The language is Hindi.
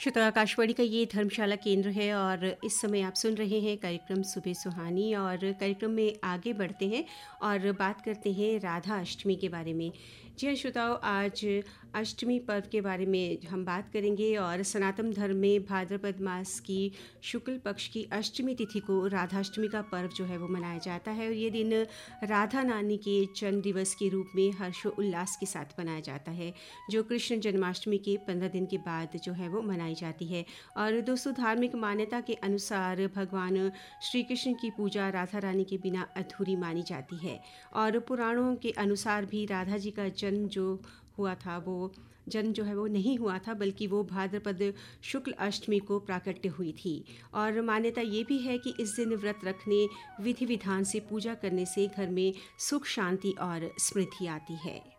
श्रोता आकाशवाणी का ये धर्मशाला केंद्र है और इस समय आप सुन रहे हैं कार्यक्रम सुबह सुहानी। और कार्यक्रम में आगे बढ़ते हैं और बात करते हैं राधा अष्टमी के बारे में। जी हाँ श्रोताओं, आज अष्टमी पर्व के बारे में हम बात करेंगे। और सनातन धर्म में भाद्रपद मास की शुक्ल पक्ष की अष्टमी तिथि को राधाष्टमी का पर्व जो है वो मनाया जाता है। और ये दिन राधा नानी के जन्म दिवस के रूप में हर्षोल्लास के साथ मनाया जाता है, जो कृष्ण जन्माष्टमी के 15 दिन के बाद जो है वो मनाई जाती है। और दोस्तों, धार्मिक मान्यता के अनुसार भगवान श्री कृष्ण की पूजा राधा रानी के बिना अधूरी मानी जाती है। और पुराणों के अनुसार भी राधा जी का जन्म जो हुआ था वो जन्म जो है वो नहीं हुआ था, बल्कि वो भाद्रपद शुक्ल अष्टमी को प्राकट्य हुई थी। और मान्यता ये भी है कि इस दिन व्रत रखने, विधि विधान से पूजा करने से घर में सुख शांति और समृद्धि आती है।